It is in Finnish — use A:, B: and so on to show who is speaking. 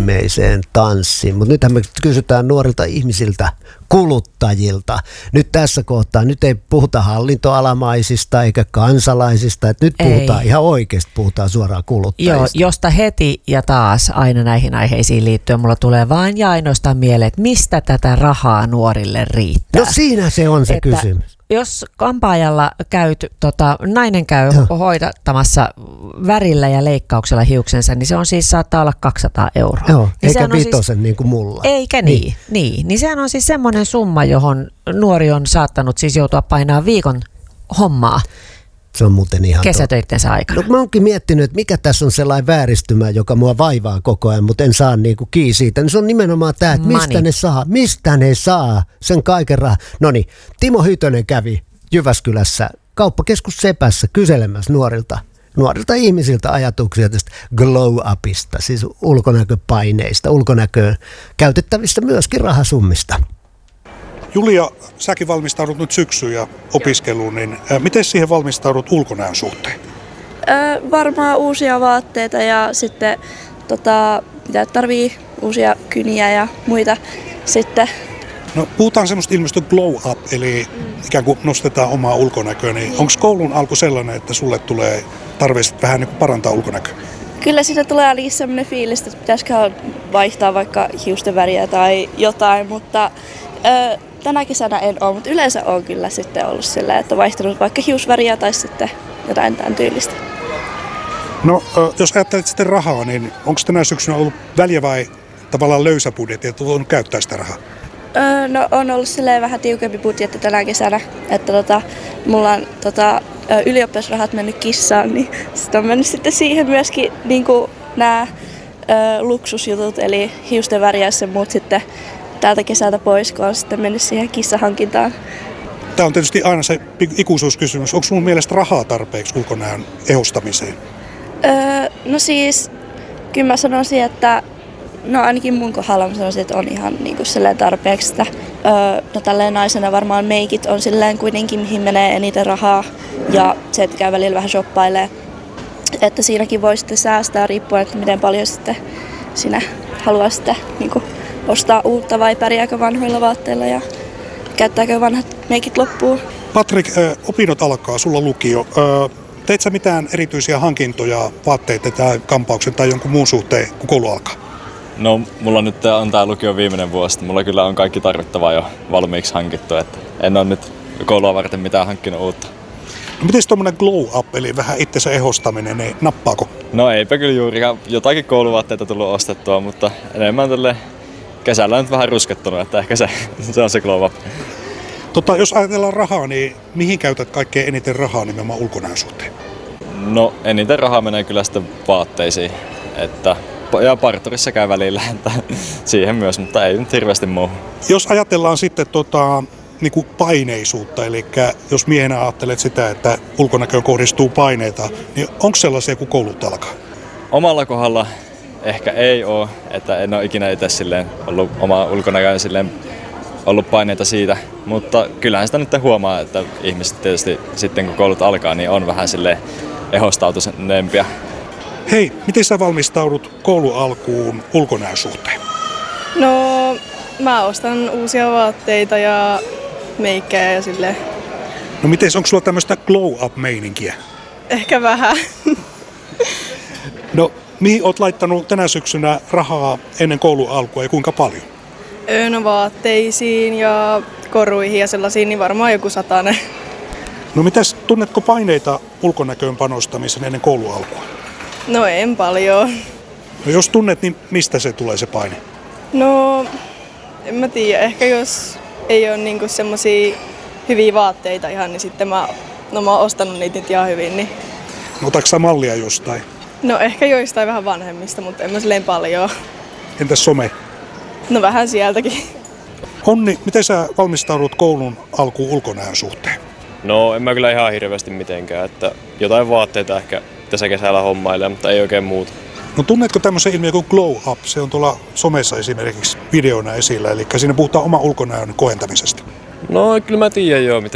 A: viimeiseen tanssiin. Mutta nythän me kysytään nuorilta ihmisiltä, kuluttajilta. Nyt tässä kohtaa, nyt ei puhuta hallintoalamaisista eikä kansalaisista, että nyt puhutaan ihan oikeasti, puhutaan suoraan kuluttajista.
B: Joo, josta heti ja taas aina näihin aiheisiin liittyen mulla tulee vain ja ainoastaan mieleen, että mistä tätä rahaa nuorille riittää.
A: No siinä se on se kysymys.
B: Jos kampaajalla nainen käy hoidattamassa värillä ja leikkauksella hiuksensa, niin se on siis saattaa olla 200 €.
A: Joo,
B: niin
A: eikä vitosen niin kuin mulla.
B: Eikä niin. Niin sehän on siis semmoinen summa, johon nuori on saattanut siis joutua painaa viikon hommaa.
A: Se on muuten ihan
B: kesätöittensä aikana.
A: No, mä oonkin miettinyt, että mikä tässä on sellainen vääristymä, joka mua vaivaa koko ajan, mutta en saa niinku kiinni siitä. Niin se on nimenomaan tämä, että mistä ne saa sen kaiken rahaa. No niin, Timo Hytönen kävi Jyväskylässä kauppakeskus Sepässä kyselemässä nuorilta ihmisiltä ajatuksia tästä glow-upista, siis ulkonäköpaineista, ulkonäköön käytettävistä myöskin rahasummista.
C: Julia, säkin valmistaudut nyt syksyyn ja opiskeluun, niin miten siihen valmistaudut ulkonäön suhteen?
D: Varmaan uusia vaatteita ja sitten mitä tarvii, uusia kyniä ja muita sitten.
C: No puhutaan semmoista ilmeistä glow up, eli ikään kuin nostetaan omaa ulkonäköä, niin onko koulun alku sellainen, että sulle tulee tarve vähän niin kuin parantaa ulkonäköä?
D: Kyllä siitä tulee ainakin sellainen fiilis, että pitäisikö vaihtaa vaikka hiusten väriä tai jotain, mutta tänä kesänä en ole, mutta yleensä on kyllä sitten ollut sillä, että vaihtanut vaikka hiusväriä tai sitten jotain tämän tyylistä.
C: No, jos ajattelet sitten rahaa, niin onko tänä syksynä ollut väliä vai tavallaan löysä budjetti, että voinut käyttää sitä rahaa?
D: No, on ollut silleen vähän tiukempi budjetti tänä kesänä, että mulla on ylioppilasrahat mennyt kissaan, niin sitten on mennyt sitten siihen myöskin niin kuin nämä luksusjutut, eli hiusten väriäis ja muut sitten täältä kesältä pois, kun on sitten mennyt siihen kissahankintaan.
C: Tämä on tietysti aina se ikuisuuskysymys. Onko sun mielestä rahaa tarpeeksi ulkonäön ehostamiseen?
D: No siis, kyllä mä sanoisin, että ainakin mun kohdalla mä sanoisin, että on ihan niin kuin silleen tarpeeksi. No tälleen naisena varmaan meikit on silleen kuitenkin, mihin menee eniten rahaa. Ja se, että käy välillä vähän shoppailee. Että siinäkin voi sitten säästää riippuen, että miten paljon sitten sinä haluaa sitten niin kuin ostaa uutta vai pärjääkö vanhoilla vaatteilla ja käyttääkö vanhat meikit loppuun.
C: Patrik, opinnot alkaa, sulla lukio. Teit sä mitään erityisiä hankintoja, vaatteita tai kampauksen tai jonkun muun suhteen, kun koulu alkaa?
E: No, mulla nyt on tää lukion viimeinen vuosi. Mulla kyllä on kaikki tarvittavaa jo valmiiksi hankittu, että en ole nyt koulua varten mitään hankkinut uutta.
C: No, miten tommonen glow up, eli vähän itsensä ehostaminen, niin nappaako?
E: No eipä kyllä juurikaan. Jotakin kouluvaatteita tullut ostettua, mutta enemmän tälle kesällä on nyt vähän ruskettunut, että ehkä se on se glow up.
C: Jos ajatellaan rahaa, niin mihin käytät kaikkein eniten rahaa nimenomaan ulkonäön suhteen?
E: No eniten rahaa menee kyllä sitten vaatteisiin, ja parturissa käy välillä, että siihen myös, mutta ei nyt hirveästi muu.
C: Jos ajatellaan sitten niin kuin paineisuutta, eli jos miehenä ajattelet sitä, että ulkonäköön kohdistuu paineita, niin onko sellaisia, kun koulut alkaa?
E: Omalla kohdalla ehkä ei ole, että en ole ikinä itse silleen ollut oma ulkonäköön silleen ollut paineita siitä, mutta kyllähän sitä nyt huomaa, että ihmiset tietysti sitten kun koulut alkaa, niin on vähän silleen ehostautuneempia.
C: Hei, miten sä valmistaudut koulun alkuun ulkonäön suhteen?
F: No, mä ostan uusia vaatteita ja meikkejä ja silleen.
C: No miten, onko sulla tämmöistä glow up meininkiä?
F: Ehkä vähän.
C: No, mihin oot laittanut tänä syksynä rahaa ennen koulun alkua ja kuinka paljon?
F: No vaatteisiin ja koruihin ja sellaisiin, niin varmaan joku 100.
C: No mitäs, tunnetko paineita ulkonäköön panostamisen ennen koulun alkua?
F: No en paljon.
C: No jos tunnet, niin mistä se tulee se paine?
F: No en mä tiedä, ehkä jos ei ole niinku semmosia hyviä vaatteita ihan, niin sitten mä oon ostanut niitä nyt ihan hyvin. Niin.
C: No otatko sä mallia jostain?
F: No ehkä joistain vähän vanhemmista, mutta en mä silleen paljon.
C: Entäs some?
F: No vähän sieltäkin.
C: Onni, miten sä valmistaudut koulun alkuun ulkonäön suhteen?
G: No en mä kyllä ihan hirveästi mitenkään, että jotain vaatteita ehkä tässä kesällä hommailee, mutta ei oikein muuta.
C: No tunnetko tämmöisen ilmiön kuin glow up? Se on tuolla somessa esimerkiksi videona esillä, eli siinä puhutaan oman ulkonäön kohentamisesta.
G: No kyllä mä tiedän jo,